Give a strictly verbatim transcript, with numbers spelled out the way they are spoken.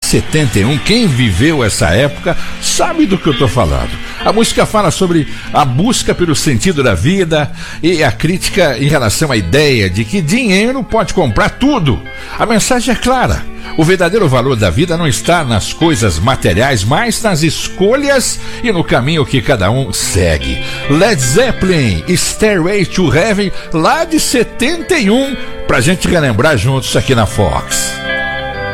setenta e um, quem viveu essa época sabe do que eu tô falando. A música fala sobre a busca pelo sentido da vida e a crítica em relação à ideia de que dinheiro pode comprar tudo. A mensagem é clara. O verdadeiro valor da vida não está nas coisas materiais, mas nas escolhas e no caminho que cada um segue. Led Zeppelin, Stairway to Heaven, lá de setenta e um, pra gente relembrar juntos aqui na Fox.